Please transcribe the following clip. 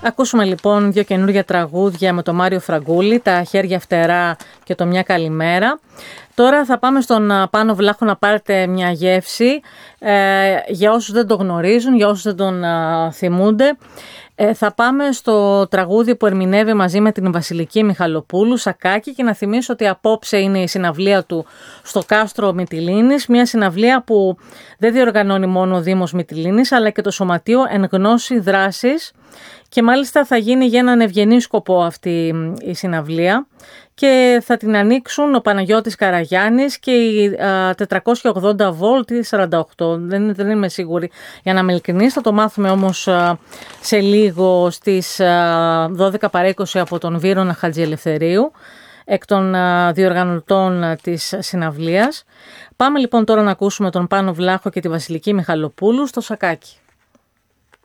Ακούσουμε λοιπόν δύο καινούργια τραγούδια με τον Μάριο Φραγκούλη, «Τα χέρια φτερά» και το «Μια καλημέρα». Τώρα θα πάμε στον Πάνο Βλάχο να πάρετε μια γεύση. Για όσους δεν το γνωρίζουν, για όσους δεν τον θυμούνται, θα πάμε στο τραγούδι που ερμηνεύει μαζί με την Βασιλική Μιχαλοπούλου, «Σακάκι», και να θυμίσω ότι απόψε είναι η συναυλία του στο Κάστρο Μυτιλήνης, μια συναυλία που δεν διοργανώνει μόνο ο Δήμος Μυτιλήνης αλλά και το Σωματείο Εν Γνώση Δράσης, και μάλιστα θα γίνει για έναν ευγενή σκοπό αυτή η συναυλία και θα την ανοίξουν ο Παναγιώτης Καραγιάννης και η 480 βολτ ή 48, δεν είμαι σίγουρη για να είμαι ειλικρινής, θα το μάθουμε όμως σε λίγο στις 12 παρά 20 από τον Βύρωνα Χατζιελευθερίου, εκ των διοργανωτών της συναυλίας. Πάμε λοιπόν τώρα να ακούσουμε τον Πάνο Βλάχο και τη Βασιλική Μιχαλοπούλου στο «Σακάκι».